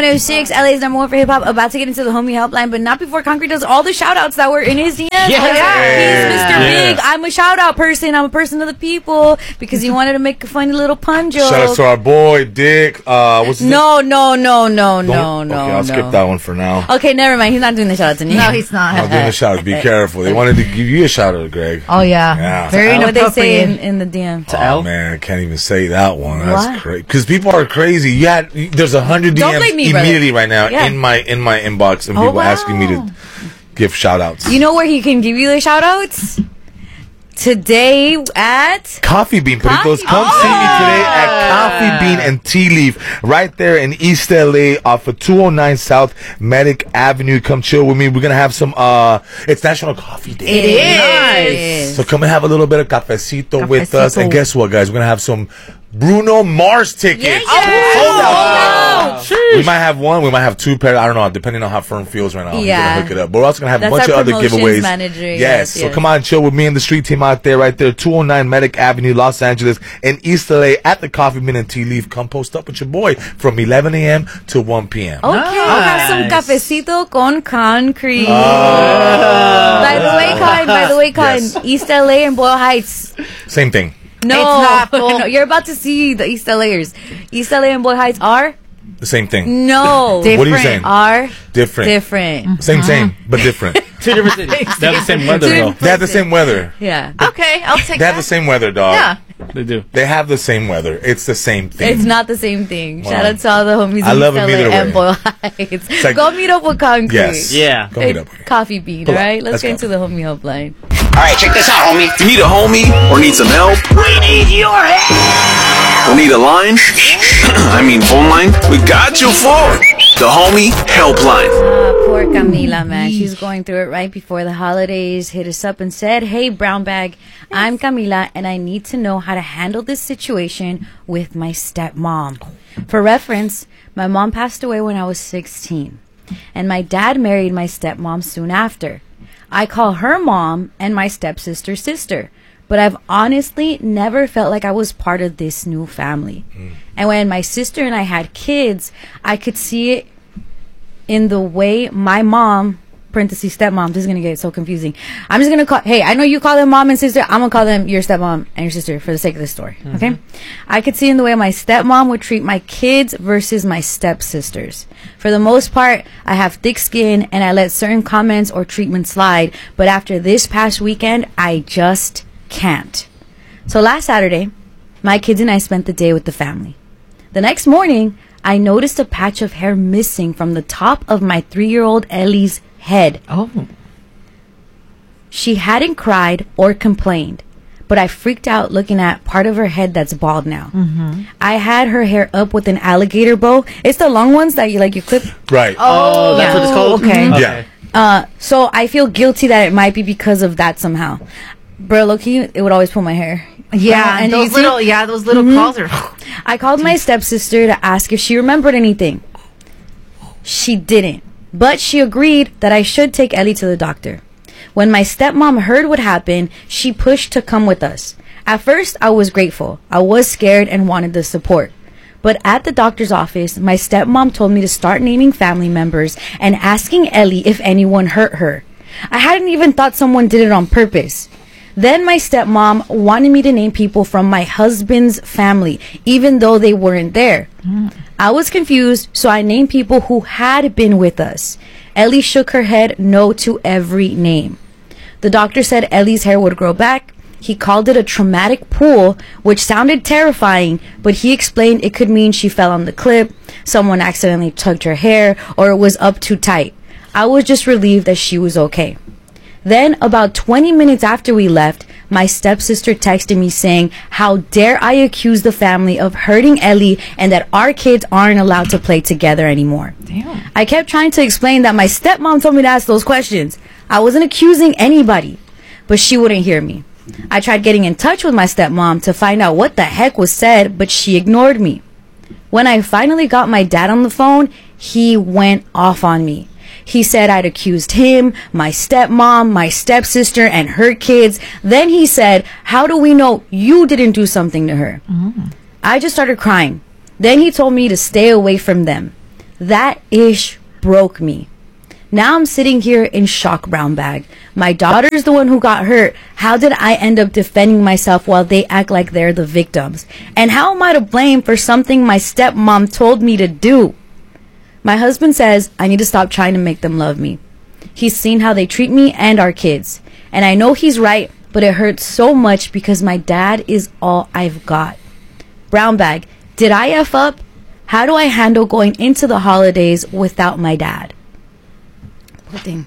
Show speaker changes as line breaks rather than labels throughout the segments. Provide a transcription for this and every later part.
106, LA's number 1 for hip hop. About to get into the homie helpline, but not before Concrete does all the shout outs that were in his DMs.
Yeah.
He's Mr. Big. I'm a shout out person. I'm a person of the people because he wanted to make a funny little pun joke.
Shout out to our boy Dick. What's his name?
No.
Okay, I'll skip that one for now.
Okay, never mind. He's not doing the shout out to me.
No, he's not.
I'm doing the shout out. Be careful. They wanted to give you a shout out, Greg.
Oh yeah. Very
What they say
inappropriate.
in the DM.
Oh man, I can't even say that one. That's
What?
crazy. Because people are crazy. There's 100
Don't
DMs
blame me,
immediately
brother.
right now
Yeah.
in my inbox, and people asking me to give shout outs.
You know where he can give you the shout outs? Today at
Coffee Bean, Peritos. Come
Oh!
see me today at Coffee Bean and Tea Leaf right there in East LA off of 209 South Medic Avenue. Come chill with me. We're going to have some, it's National Coffee Day.
It is.
Nice.
So come and have a little bit of cafecito with us. And guess what, guys? We're going to have some Bruno Mars tickets. Sold out. We might have one. We might have two pairs. I don't know. Depending on how Firm feels right now.
Yeah.
We're going to hook it up. But we're also going to have
That's
a bunch of
our
other
promotions
giveaways.
manager,
Yes. So
yes.
come on, chill with me and the street team out there, right there. 209 Medic Avenue, Los Angeles, in East LA at the Coffee Bean and Tea Leaf. Come post up with your boy from 11 a.m. to 1 p.m.
Okay, I'll have some cafecito con concrete. By the way, Con,
Yes.
East LA and Boyle Heights.
Same thing.
No,
It's not full.
no, you're about to see the East LAers. East LA and Boyle Heights are
The same thing.
no
What are you
Different.
saying?
are
Different.
different.
Same, but different.
Two different cities. They have the same weather, though.
They have the same weather.
Yeah,
Okay, I'll take
They have
that.
the same weather, dog.
Yeah.
They do.
They have the same weather. It's the same thing.
it's not the same thing.
Wow.
Shout out to all the homies
I
in
love
East
them
LA
either
and
way.
Boyle Heights.
like-
Go meet up with Concrete.
Yes.
Yeah.
Go meet
Hey,
up.
Coffee Bean,
Pull up.
right? Let's
Let's
get
go.
into the homie helpline.
All right, check this out, homie.
Need a homie or need some help?
We need your help.
Or need a line? I mean phone line? We got you for the homie helpline.
Poor Camila, man. She's going through it right before the holidays. Hit us up and said, "Hey, Brown Bag, I'm Camila, and I need to know how to handle this situation with my stepmom. For reference, my mom passed away when I was 16, and my dad married my stepmom soon after. I call her mom and my stepsister's sister, but I've honestly never felt like I was part of this new family. And when my sister and I had kids, I could see it in the way my mom, parentheses stepmom, this is going to get so confusing. I'm just going to call, hey, I know you call them mom and sister. I'm going to call them your stepmom and your sister for the sake of this story. Okay? I could see in the way my stepmom would treat my kids versus my stepsisters. For the most part, I have thick skin and I let certain comments or treatments slide. But after this past weekend, I just can't. So last Saturday, my kids and I spent the day with the family. The next morning, I noticed a patch of hair missing from the top of my 3-year-old Ellie's head.
Oh.
She hadn't cried or complained, but I freaked out looking at part of her head that's bald now. I had her hair up with an alligator bow. It's the long ones that you clip.
Right.
Oh, that's what it's called?
Okay.
Yeah.
So I feel guilty that it might be because of that somehow. Bro, low-key, it would always pull my hair.
Yeah,
and
those
you see-
those little claws are.
I called my stepsister to ask if she remembered anything. She didn't, but she agreed that I should take Ellie to the doctor. When my stepmom heard what happened, she pushed to come with us. At first, I was grateful. I was scared and wanted the support. But at the doctor's office, my stepmom told me to start naming family members and asking Ellie if anyone hurt her. I hadn't even thought someone did it on purpose. Then my stepmom wanted me to name people from my husband's family, even though they weren't there. I was confused, so I named people who had been with us. Ellie shook her head no to every name. The doctor said Ellie's hair would grow back. He called it a traumatic pull, which sounded terrifying, but he explained it could mean she fell on the clip, someone accidentally tugged her hair, or it was up too tight. I was just relieved that she was okay. Then, about 20 minutes after we left, my stepsister texted me saying, "How dare I accuse the family of hurting Ellie and that our kids aren't allowed to play together anymore."
Damn.
I kept trying to explain that my stepmom told me to ask those questions. I wasn't accusing anybody, but she wouldn't hear me. I tried getting in touch with my stepmom to find out what the heck was said, but she ignored me. When I finally got my dad on the phone, he went off on me. He said I'd accused him, my stepmom, my stepsister, and her kids. Then he said, "How do we know you didn't do something to her?" I just started crying. Then he told me to stay away from them. That ish broke me. Now I'm sitting here in shock, brown bag. My daughter's the one who got hurt. How did I end up defending myself while they act like they're the victims? And how am I to blame for something my stepmom told me to do? My husband says I need to stop trying to make them love me. He's seen how they treat me and our kids. And I know he's right, but it hurts so much because my dad is all I've got. Brown bag, did I F up? How do I handle going into the holidays without my dad? Poor thing.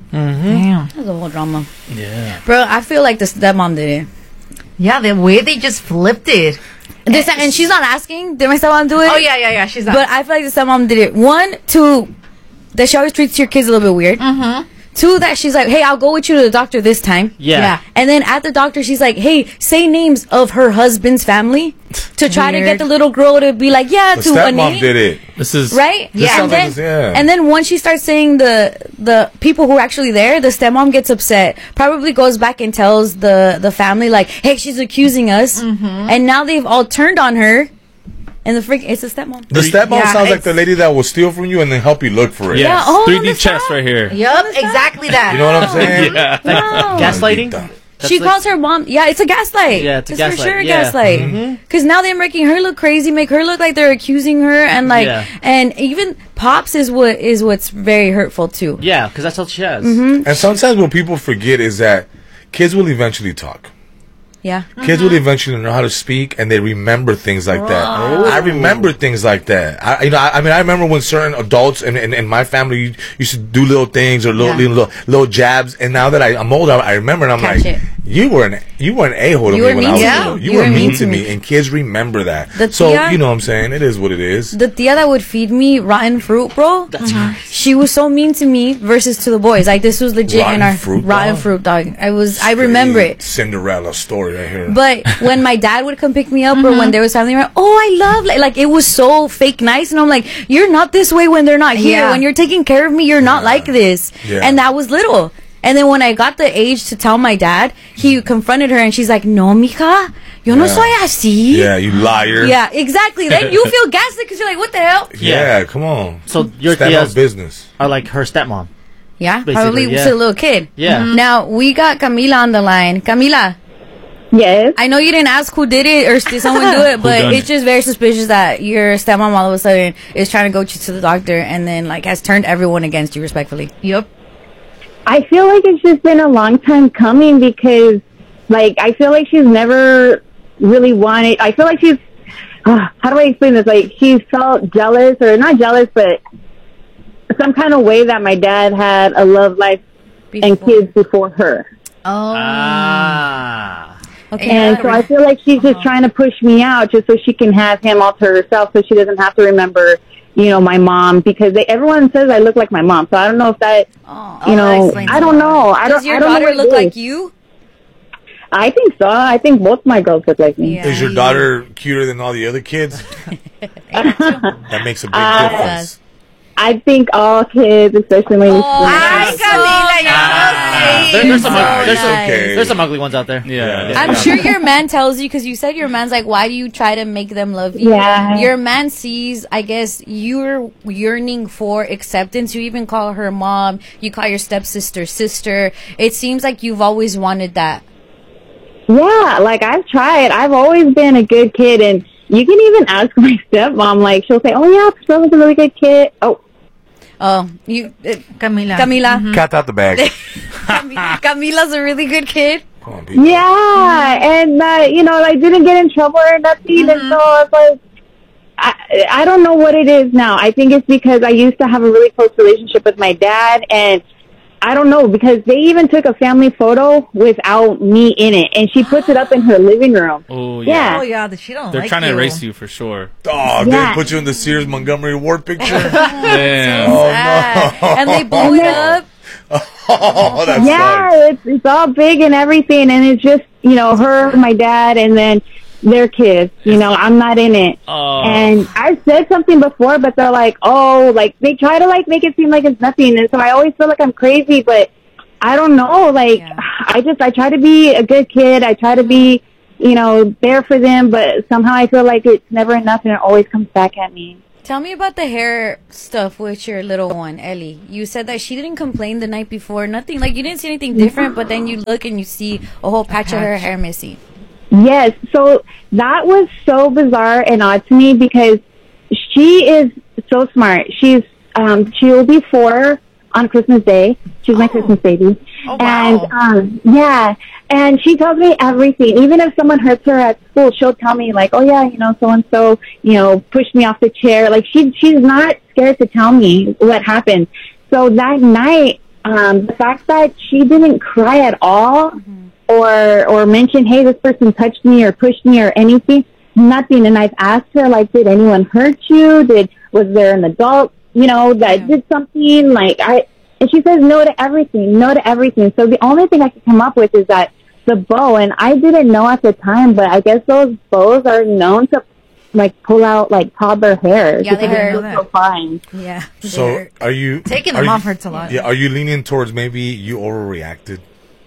Damn.
That was a whole drama.
Yeah.
Bro, I feel like the stepmom did it.
Yeah, the way they just flipped it.
And she's not asking, did my stepmom do it?
Oh, yeah. She's not.
But I feel like the stepmom did it. 1, 2, that she always treats your kids a little bit weird. Mm-hmm. 2, that she's like, hey, I'll go with you to the doctor this time.
Yeah.
And then at the doctor, she's like, hey, say names of her husband's family to try to get the little girl to be like, yeah,
The
to a
stepmom
name.
did it.
This is
Right?
This
And
sounds
then,
like this- yeah.
and then once she starts saying the people who are actually there, the stepmom gets upset. Probably goes back and tells the family like, hey, she's accusing us.
Mm-hmm.
And now they've all turned on her. And it's a stepmom.
The stepmom
Yeah,
sounds like
it's-
the lady that will steal from you and then help you look for it.
Yes.
Yeah, oh,
3D
on the
chess
side.
right here.
Yup, exactly that.
You know what I'm saying?
Yeah.
Wow.
Gaslighting?
Maldita.
She calls her mom. Yeah, it's a gaslight.
Yeah, it's a
for
gaslight,
sure a
yeah.
gaslight. Because now they're making her look crazy, make her look like they're accusing her, and like,
Yeah.
and even pops is what's very hurtful too.
Yeah, because that's all she has.
Mm-hmm.
And sometimes what people forget is that kids will eventually talk.
Yeah.
Kids will eventually know how to speak, and they remember things like that. I remember things like that. I mean, I remember when certain adults in my family used to do little things or little jabs, and now that I'm older, I remember, and I'm
Catch
like,
it.
you were an a-hole to
You
me
were
when I
mean
was
to
little.
me.
You were mean to me, and kids remember that.
The
So
tia-
you know what I'm saying? It is what it is.
The tia that would feed me rotten fruit, bro.
That's right.
She was so mean to me versus to the boys. Like this was legit
Rotten
in our
fruit,
rotten
dog?
fruit, dog. I remember it.
Cinderella story right here.
But when my dad would come pick me up, or when there was family around, I love like it was so fake nice, and I'm like, you're not this way when they're not here.
Yeah.
When you're taking care of me, you're not like this.
Yeah.
And that was little. And then when I got the age to tell my dad, he confronted her, and she's like, "No, mija, yo no
Yeah.
soy así."
Yeah, you liar.
Yeah, exactly. Then you feel gaslit because you're like, "What the hell?"
Yeah, come on.
So your
Step
tias
up business.
are like her stepmom.
Yeah,
Basically,
probably
yeah.
to a little kid.
Yeah. Mhm.
Now we got Camila on the line. Camila,
Yes.
I know you didn't ask who did it or did someone do it, but
done
it's just very suspicious that your stepmom all of a sudden is trying to go you to the doctor and then like has turned everyone against you, respectfully.
Yup.
I feel like it's just been a long time coming because, like, I feel like she's never really wanted. I feel like she's. How do I explain this? Like, she felt jealous, or not jealous, but some kind of way that my dad had a love life and kids before her.
Oh.
Ah.
Okay.
And so I feel like she's just trying to push me out just so she can have him all to herself so she doesn't have to remember, my mom, because everyone says I look like my mom. So I don't know if that,
that explains
I don't know. I
Does
don't,
your
I don't know
daughter
what it
look
is.
like you?
I think so. I think both my girls look like me.
Yeah.
Is your daughter cuter than all the other kids? That makes a big difference.
I think all kids, especially my nieces.
Ay, Camila, you're so
There's
sweet.
okay.
There's some ugly ones out there. Yeah.
I'm sure your man tells you, because you said your man's like, why do you try to make them love you?
Yeah.
Your man sees, I guess, you're yearning for acceptance. You even call her mom. You call your stepsister sister. It seems like you've always wanted that.
Yeah, like I've tried. I've always been a good kid, and you can even ask my stepmom. Like she'll say, "Oh yeah, Priscilla's a really good kid." Oh,
Camila.
Camila.
Cat out the bag.
Camila's a really good kid.
Come on, people.
yeah, and I didn't get in trouble or nothing, and so I was like, I don't know what it is now. I think it's because I used to have a really close relationship with my dad, and I don't know, because they even took a family photo without me in it, and she puts it up in her living room.
Oh,
Yeah.
Oh, yeah, that she don't
They're
like
trying to
you.
erase you for sure.
Oh,
Yeah.
they put you in the Sears Montgomery Ward picture?
Damn.
Oh,
And they blew it up.
Oh, that
Yeah,
sucks.
it's all big and everything, and it's just, her, my dad, and then their kids. I'm not in it.
Oh.
And I've said something before, but they're like, they try to, make it seem like it's nothing, and so I always feel like I'm crazy, but I don't know, I try to be a good kid, I try to be, there for them, but somehow I feel like it's never enough, and it always comes back at me.
Tell me about the hair stuff with your little one, Ellie. You said that she didn't complain the night before. Nothing, like you didn't see anything different, but then you look and you see a whole patch of her hair missing.
Yes, so that was so bizarre and odd to me because she is so smart. She will be 4 on Christmas Day. She's my Christmas baby.
Oh, wow.
And and she tells me everything. Even if someone hurts her at school, she'll tell me like, "Oh yeah, so and so, pushed me off the chair." Like she's not scared to tell me what happened. So that night, the fact that she didn't cry at all, or mention, "Hey, this person touched me or pushed me or anything," nothing. And I've asked her like, "Did anyone hurt you? Was there an adult, that did something?" And she says no to everything, no to everything. So the only thing I could come up with is that the bow, and I didn't know at the time, but I guess those bows are known to pull out toddler hair.
Yeah, they hurt.
So fine.
Yeah.
So are you
Taking them off hurts a lot.
Yeah, are you leaning towards maybe you overreacted?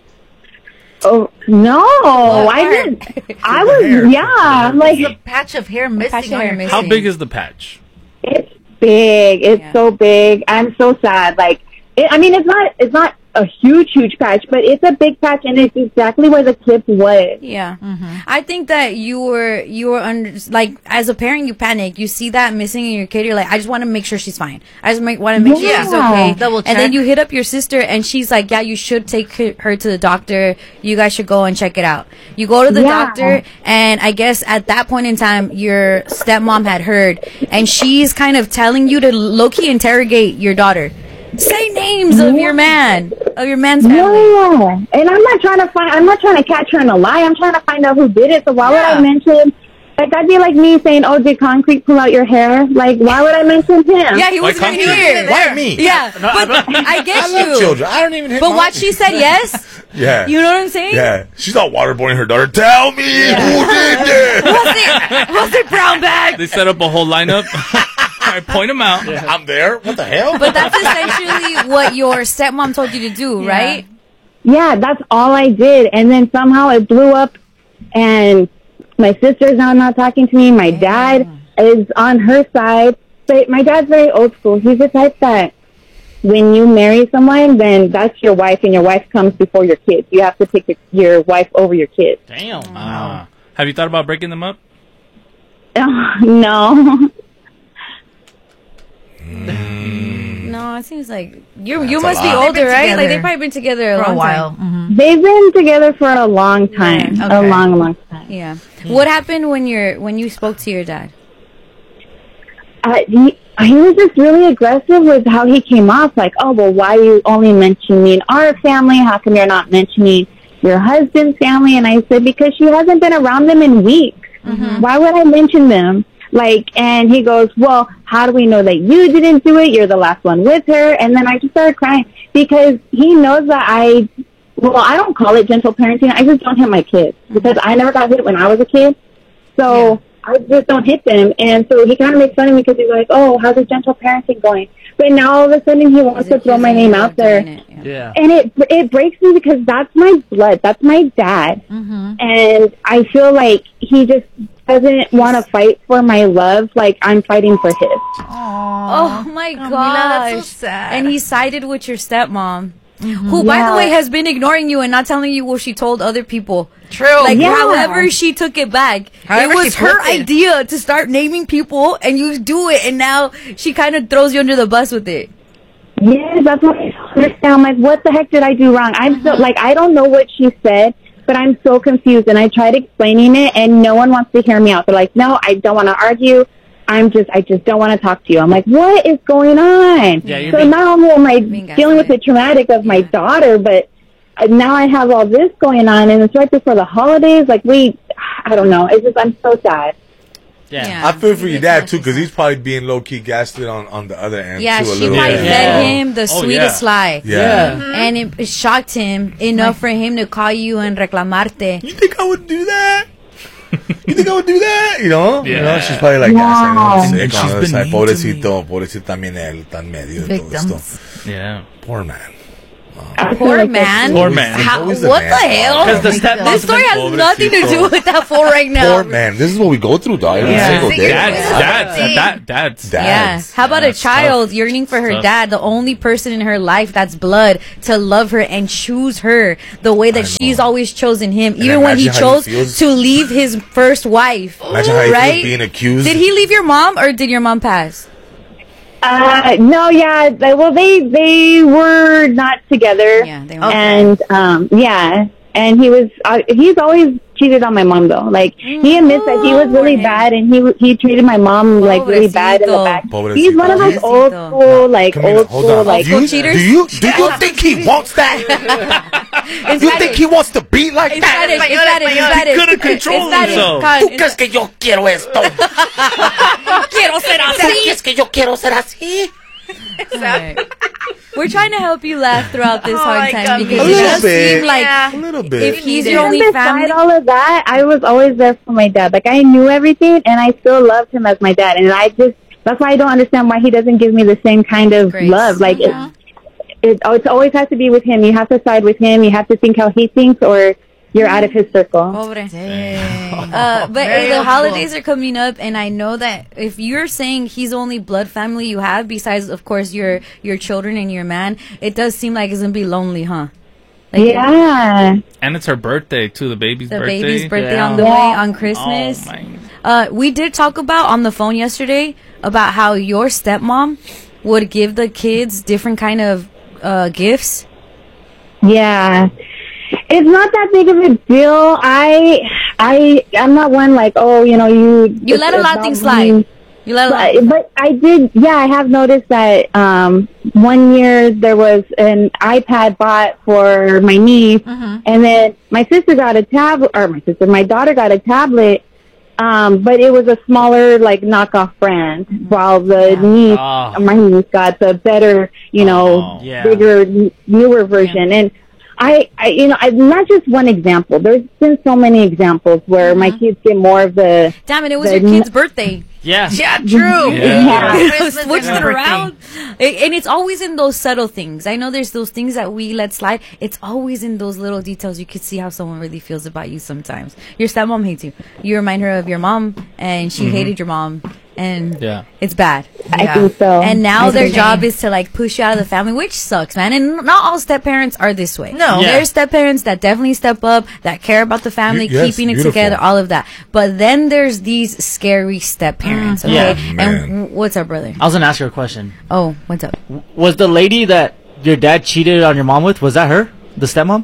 Oh no, I didn't. I was
There's a patch of hair missing on your
missing.
How big is the patch?
It's big. It's so big. I'm so sad. It's not a huge patch, but it's a big patch, and it's exactly where the clip was.
Yeah. I think that you were under, as a parent, you panic. You see that missing in your kid, you're like, I just want to make sure she's fine. I just want to make sure she's okay.
Double check.
And then you hit up your sister, and she's like, yeah, you should take her to the doctor. You guys should go and check it out. You go to the doctor, and I guess at that point in time, your stepmom had heard, and she's kind of telling you to low-key interrogate your daughter. Say names of your man's family.
Yeah, and I'm not trying to catch her in a lie. I'm trying to find out who did it. So why would I mention? That'd be like me saying, "Oh, did Concrete pull out your hair?" Like, why would I mention him?
Yeah, he was right here.
Why me?
Yeah, but I get
I love children. I don't even hit
But
my
what she said, yes.
Yeah.
You know what I'm saying?
Yeah. She's not waterboarding her daughter. Tell me who did this.
Was it brown bag?
They set up a whole lineup. I point them out.
Yeah. I'm there. What the hell?
But that's essentially what your stepmom told you to do, right?
Yeah, that's all I did. And then somehow it blew up, and my sister's now not talking to me. My dad is on her side. But my dad's very old school. He's the type that when you marry someone, then that's your wife, and your wife comes before your kids. You have to pick your wife over your kids.
Damn. Have you thought about breaking them up?
No.
No, it seems like you must be older, right? Like they've probably been together a long
while.
time.
They've been together for a long time.
Yeah.
A
Okay.
long time.
Yeah. What happened when you spoke to your dad?
He was just really aggressive with how he came off. Like, "Oh, well, why are you only mentioning our family? How come you're not mentioning your husband's family?" And I said, "Because she hasn't been around them in weeks. Why would I mention them?" And he goes, "Well, how do we know that you didn't do it? You're the last one with her." And then I just started crying because he knows that I don't call it gentle parenting. I just don't hit my kids because I never got hit when I was a kid. So I just don't hit them. And so he kind of makes fun of me because he's like, "Oh, how's the gentle parenting going?" But now all of a sudden he wants to throw my name out there.
Yeah.
And it breaks me because that's my blood. That's my dad. And I feel like he just doesn't want to fight for my love like I'm fighting for his.
Oh my gosh.
That's so sad.
And he sided with your stepmom, who, by the way, has been ignoring you and not telling you what she told other people.
True.
Like, however she took it back.
However
it was
she
her
flipped it.
idea to start naming people, and you do it, and now she kind of throws you under the bus with it.
Yes, that's what I don't understand. I'm like, what the heck did I do wrong? I'm so, I don't know what she said, but I'm so confused, and I tried explaining it, and no one wants to hear me out. They're like, "No, I don't want to argue. I just don't want to talk to you." I'm like, what is going on?
Yeah,
so not only am I
being
dealing with the traumatic of my daughter, but now I have all this going on, and it's right before the holidays. I don't know. It's just, I'm so sad.
Yeah.
I feel for your dad too, because he's probably being low key gaslit on the other end.
Yeah,
too, a
she
little
probably
bit.
fed him the sweetest lie.
Yeah.
And it shocked him enough for him to call you and reclamarte.
You think I would do that? You think I would do that? You know?
Yeah.
You know, she's probably like,
Wow.
sick
She's
on the
been
side.
mean to
Pobrecito también él, tan medio de todo esto.
Victims.
Yeah.
Poor man.
I feel
Poor
like
man.
Poor man.
How,
Always the
what
man.
the hell?
Because the stepmom's
This story has
been
nothing to do with that fool right now.
Poor man. This is what we go through, dog. Every
Yeah.
single day.
Dads.
Yeah.
Dads.
How about a
That's
child
tough.
yearning for her
Tough.
dad, the only person in her life that's blood, to love her and choose her the way that she's always chosen him, even when he
imagine how he
chose
feels.
to leave his first wife.
Imagine how he feels
right?
being accused.
Did he leave your mom or did your mom pass?
No, yeah. Well, they were not together.
Yeah, they were.
And yeah, and he's always cheated on my mom though. Like he admits that he was really bad, and he treated my mom like really bad in the back. He's one of those old school, like
Come here,
old
hold
school,
on.
like
Do you think he wants that? You think he wants to be like that?
He could've controlled himself.
¿Tú crees que yo quiero esto?
Quiero ser así.
¿Es que yo quiero ser así?
Alright. We're trying to help you laugh throughout this
Oh
hard
my
time
God.
because
A
it
little
does
bit.
seem like
Yeah.
A little bit.
if he's
need
your
it.
only
Despite
family.
all of that, I was always there for my dad. Like I knew everything, and I still loved him as my dad. And that's why I don't understand why he doesn't give me the same kind of
Grace.
love. Like it always has to be with him. You have to side with him. You have to think how he thinks, or you're out of his circle.
Pobre.
Dang.
But
Very
the
old
holidays are coming up, and I know that if you're saying he's the only blood family you have, besides of course your children and your man, it does seem like it's gonna be lonely, huh? Like
Yeah.
And it's her birthday too. The baby's
the
birthday.
baby's birthday
Yeah.
on the way on Christmas.
Oh, man.
We did talk about on the phone yesterday about how your stepmom would give the kids different kind of gifts.
Yeah. It's not that big of a deal. I'm not one like, oh, you
You let a lot of things slide. You let a lot.
But I did, yeah, I have noticed that one year there was an iPad bought for my niece, and then my sister got a tablet, or my daughter got a tablet, but it was a smaller, like, knockoff brand, while the my niece got the better, bigger, newer version. And I not just one example. There's been so many examples where my kids get more of the.
Damn it! It was your kid's birthday.
Yeah.
Yeah, true.
Yeah.
Christmas
Switched
and
it
birthday.
around, and it's always in those subtle things. I know there's those things that we let slide. It's always in those little details. You can see how someone really feels about you sometimes. Your stepmom hates you. You remind her of your mom, and she hated your mom, and
Yeah.
it's bad.
I think so.
And now
I
their
think-
job is to like push you out of the family, which sucks, man. And not all step parents are this way.
No.
Yeah.
There's step parents that definitely step up, that care about the family,
Yes,
keeping it
beautiful.
together, all of that. But then there's these scary step parents. Okay,
Yeah.
and
Man.
what's up, brother?
I was gonna ask her a question.
Oh, what's up?
Was the lady that your dad cheated on your mom with, was that her? The stepmom?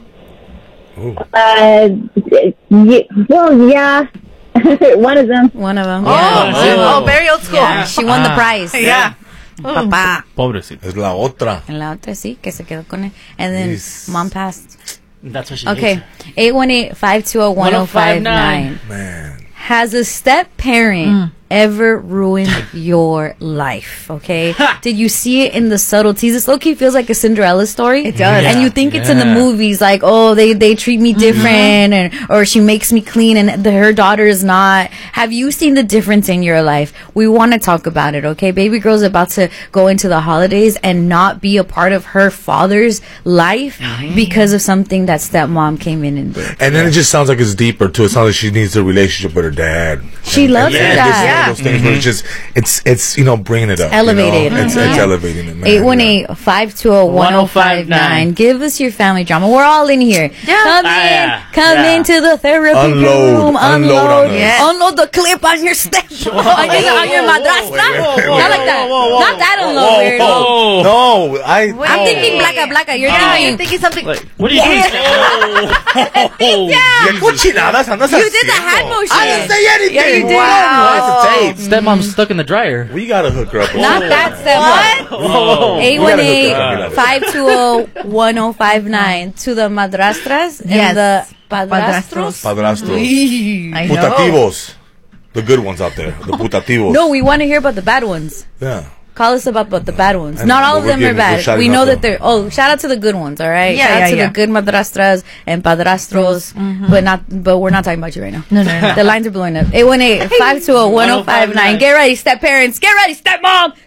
Well, yeah. One of them.
One of them.
Oh, very old school.
Yeah, she won the prize.
Yeah.
Papá.
Pobrecito.
Es la otra.
En la otra sí, que se quedó con él. And then
Yes.
mom passed.
That's what she
Okay,
hates.
818-520-1059.
Man.
Has a step parent ever ruined your life? Okay, did you see it in the subtleties? This low-key feels like a Cinderella story.
It does.
And you think it's in the
Yeah.
movies, like, oh, they treat me different, and or she makes me clean, and her daughter is not. Have you seen the difference in your life? We want to talk about it. Okay, baby girl's about to go into the holidays and not be a part of her father's life because of something that stepmom came in and did.
And then it just sounds like it's deeper too. It sounds like she needs a relationship with her dad.
She loves her
This is
dad.
one of those things where it's just it's bringing it up.
Elevated.
You know? It's elevating it, man.
818-520-1059. Give us your family drama. We're all in here. Come
Yeah.
into the therapy
Unload.
room.
Unload on us.
Yes.
Unload the clip on your step. on your madrastra. Not like that. Not that unload, weirdo.
Oh.
No,
I'm thinking blacka. You're
You're
thinking.
thinking something.
Like, what are you doing?
¿Qué cochinadas andas
You did the
haciendo?
hand motion.
I didn't say anything.
Yeah, you did.
Wow. That's a tape.
Stepmom's stuck in the dryer.
We gotta hook her up.
Not that step.
Oh.
818-520-1059 to the madrastras
Yes.
and the padrastros.
Padrastros.
I know.
Putativos. The good ones out there. The putativos.
No, we want to hear about the bad ones.
Yeah.
Call us about the bad ones.
I
Not
know,
all
but
of
we're
them are
giving- we're
bad.
shouting
We
out
know
the-
that they're. Oh, shout out to the good ones. All right.
Yeah,
shout out to
yeah.
the good madrastras and padrastros. But we're not talking about you right now.
No, no, no.
The lines are blowing up. 818-520-1059. Get ready, step parents. Get ready, step mom.